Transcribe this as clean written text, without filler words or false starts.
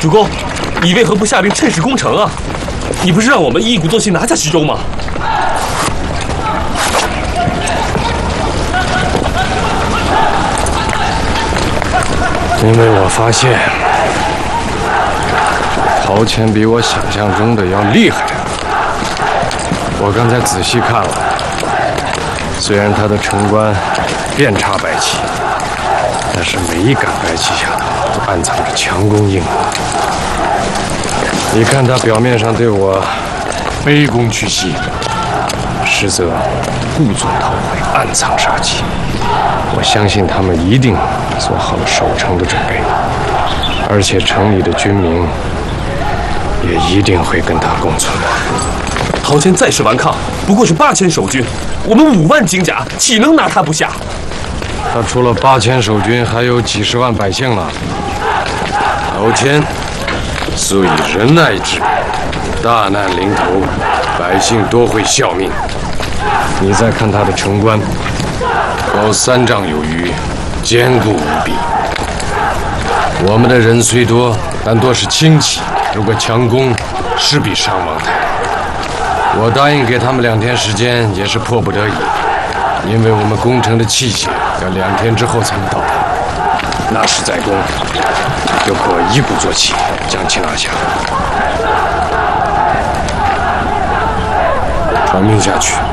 主公，你为何不下令趁势攻城啊？你不是让我们一鼓作气拿下徐州吗？ 因为我发现陶谦比我想象中的要厉害。我刚才仔细看了，虽然他的城关遍插白旗，但是每一杆白旗下都暗藏着强弓硬弩。你看他表面上对我卑躬屈膝，实则故作韬晦，暗藏杀机。我相信他们一定做好了守城的准备，而且城里的军民也一定会跟他共存。 陶谦再是顽抗，不过是8000守军，我们5万精甲，岂能拿他不下？ 他除了8000守军，还有几十万百姓呢。陶谦素以仁爱之名，大难临头，百姓多会效命。你再看他的城关，高3丈有余，坚固无比。我们的人虽多，但多是轻骑，如果强攻，势必伤亡太大。我答应给他们2天时间，也是迫不得已，因为我们攻城的器械要2天之后才能到达。那时再攻，就可一鼓作气将其拿下。传命下去。